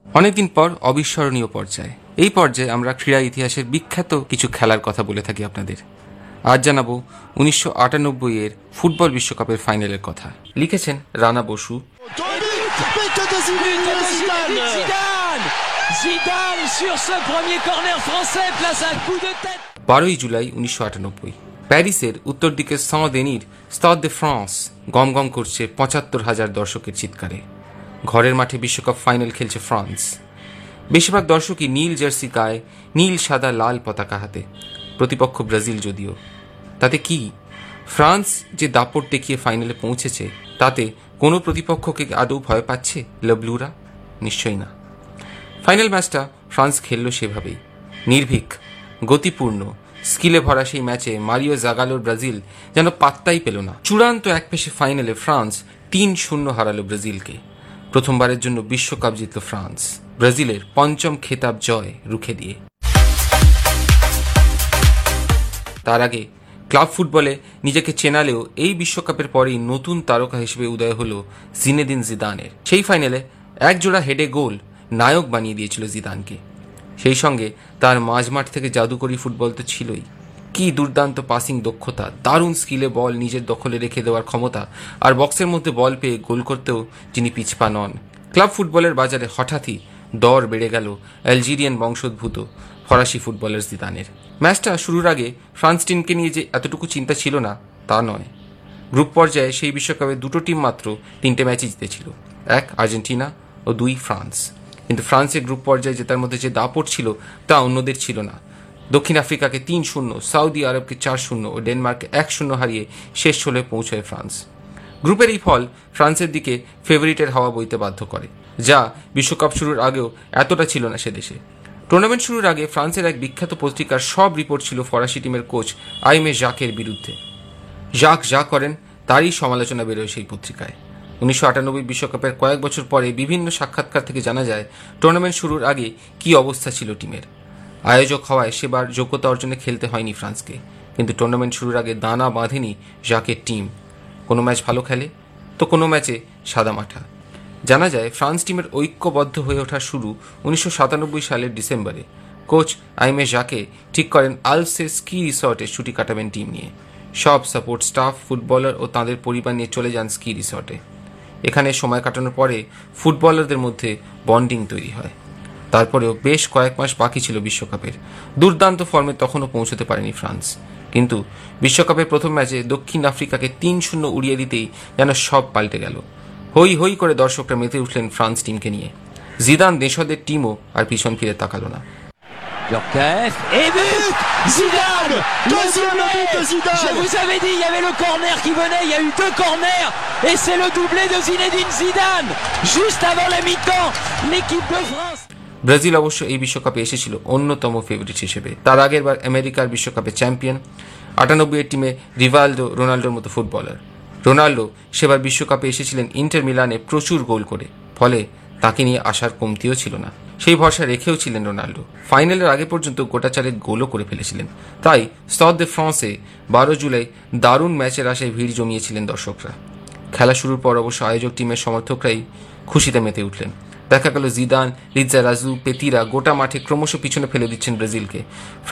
অনেকদিন পর অবিস্মরণীয় পর্যায়ে এই পর্যায়ে আমরা ক্রীড়া ইতিহাসের বিখ্যাত কিছু খেলার কথা বলে থাকি আপনাদের। আজ জানাবো 1998 এর ফুটবল বিশ্বকাপের ফাইনালের কথা। লিখেছেন Rana Basu. Zidane sur ce premier corner français place un coup de tête. 12 July 1998 প্যারিসের উত্তর দিকে সাঁ দেনির স্টাদ দে ফ্রান্স গমগম করছে ৭৫,০০০ দর্শকের চিৎকারে। ঘরের মাঠে বিশ্বকাপ ফাইনাল খেলছে ফ্রান্স। বেশিরভাগ দর্শকই নীল জার্সি গায়ে, নীল সাদা লাল পতাকা হাতে। প্রতিপক্ষ ব্রাজিল যদিও। তাতে কি, ফ্রান্স যে দাপট দেখিয়ে ফাইনালে পৌঁছেছে তাতে কোনো প্রতিপক্ষকে আদৌ ভয় পাচ্ছে লবলুরা? নিশ্চয়ই না। ফাইনাল ম্যাচটা ফ্রান্স খেলল সেভাবেই, নির্ভীক, গতিপূর্ণ, স্কিলে ভরা সেই ম্যাচে মারিও জাগালোর ব্রাজিল যেন পাত্তাই পেল না। চূড়ান্ত একপেশে ফাইনালে ফ্রান্স ৩-০ হারালো ব্রাজিলকে। প্রথমবারের জন্য বিশ্বকাপ জিতল ফ্রান্স, ব্রাজিলের পঞ্চম খেতাব জয় রুখে দিয়ে। তার আগে ক্লাব ফুটবলে নিজেকে চেনালেও এই বিশ্বকাপের পরেই নতুন তারকা হিসেবে উদয় হল জিনেদিন জিদানের। সেই ফাইনালে একজোড়া হেডে গোল নায়ক বানিয়ে দিয়েছিল জিদানকে। সেই সঙ্গে তার মাঝমাঠ থেকে জাদুকরী ফুটবল তো ছিলই। কি দুর্দান্ত পাসিং দক্ষতা, দারুণ স্কিলে বল নিজের দখলে রেখে দেওয়ার ক্ষমতা, আর বক্সের মধ্যে বল পেয়ে গোল করতেও যিনি পিছপা নন। ক্লাব ফুটবলের বাজারে হঠাৎই দর বেড়ে গেল অ্যালজেরিয়ান বংশোদ্ভূত ফরাসি ফুটবলার জিদানের। ম্যাচটা শুরুর আগে ফ্রান্স টিমকে নিয়ে যে এতটুকু চিন্তা ছিল না তা নয়। গ্রুপ পর্যায়ে সেই বিশ্বকাপে দুটো টিম মাত্র 3টে ম্যাচই জিতেছিল, 1 আর্জেন্টিনা ও 2 ফ্রান্স। কিন্তু ফ্রান্সের গ্রুপ পর্যায়ে জেতার মধ্যে যে দাপট ছিল তা অন্যদের ছিল না। দক্ষিণ আফ্রিকাকে 3-0, সৌদি আরবকে 4-0 ও ডেনমার্ককে 1-0 হারিয়ে শেষ ষোলোয় পৌঁছয় ফ্রান্স। গ্রুপের এই ফল ফ্রান্সের দিকে ফেভারিটের হাওয়া বইতে বাধ্য করে, যা বিশ্বকাপ শুরুর আগেও এতটা ছিল না সে দেশে। টুর্নামেন্ট শুরুর আগে ফ্রান্সের এক বিখ্যাত পত্রিকার সব রিপোর্ট ছিল ফরাসি টিমের কোচ আইমে জাকের বিরুদ্ধে। জাক যা করেন তারই সমালোচনা বেরোয় সেই পত্রিকায়। 1998 বিশ্বকাপের কয়েক বছর পরে বিভিন্ন সাক্ষাৎকার থেকে জানা যায় টুর্নামেন্ট শুরুর আগে কি অবস্থা ছিল টিমের। আয়োজক হওয়ায় সেবার যোগ্যতা অর্জনে খেলতে হয়নি ফ্রান্সকে, কিন্তু টুর্নামেন্ট শুরুর আগে দানা বাঁধেনি জাকের টিম। কোনো ম্যাচ ভালো খেলে তো কোনো ম্যাচে সাদামাঠা। জানা যায় ফ্রান্স টিমের ঐক্যবদ্ধ হয়ে ওঠা শুরু 1997 সালের ডিসেম্বরে। কোচ আইমে জাকে ঠিক করেন আলপসের স্কি রিসর্টে ছুটি কাটাবেন টিম নিয়ে। সব সাপোর্ট স্টাফ, ফুটবলার ও তাঁদের পরিবার নিয়ে চলে যান স্কি রিসর্টে। এখানে সময় কাটানোর পরে ফুটবলারদের মধ্যে বন্ডিং তৈরি হয়। তারপরেও বেশ কয়েক মাস বাকি ছিল বিশ্বকাপের। দুর্দান্ত ফর্মে তখনও পৌঁছতে পারেনি ফ্রান্স, কিন্তু বিশ্বকাপের প্রথম ম্যাচে দক্ষিণ আফ্রিকাকে 3-0 উড়িয়ে দিতেই যেন সব পাল্টে গেল। হই হই করে দর্শকরা মেতে উঠলেন ফ্রান্স টিমকে নিয়ে। জিদান দেশদের টিমও আর পিছন ফিরে তাকালো না। Yorkaeff et but Zidane. Deuxième but de Zidane. Je vous avais dit, il y avait le corner qui venait, il y a eu 2 corners et c'est le doublé de Zinedine Zidane juste avant la mi-temps. L'équipe de France. Brazil অবশ্য এই বিশ্বকাপে এসেছিল অন্যতম favourite হিসেবে। তার আগের বার আমেরিকার বিশ্বকাপে চ্যাম্পিয়ন। 98 এর টিমে রিভালদো, রোনাল্ডোর মতো ফুটবলার। রোনাল্ডো সেবার বিশ্বকাপে এসেছিলেন ইন্টার মিলানে প্রচুর গোল করে, ফলে তাকে নিয়ে আসার কমতিও ছিল না। সেই ভরসা রেখেও ছিলেন রোনাল্ডো। ফাইনালের আগে পর্যন্ত গোটা চারেক গোলও করে ফেলেছিলেন। তাই স্টাদ দে ফ্রান্সে 12 জুলাই দারুণ ম্যাচের আশায় ভিড় জমিয়েছিলেন দর্শকরা। খেলা শুরুর পর অবশ্য আয়োজক টিমের সমর্থকরাই খুশিতে মেতে উঠলেন। দেখা গেল জিদান, লিজারাজু, পেতিরা গোটা মাঠে ক্রমশ পিছনে ফেলে দিচ্ছেন ব্রাজিলকে।